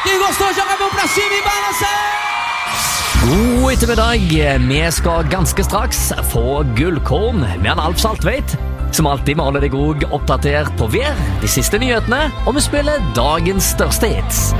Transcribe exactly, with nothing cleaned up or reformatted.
Quem gostou, joga a mão pra cima e balança! God ettermiddag. Vi skal ganske straks få gullkorn med en Alf Saltveit. Som alltid må holde deg også oppdatert på vær, de siste nyhetene, og vi spiller dagens største hits.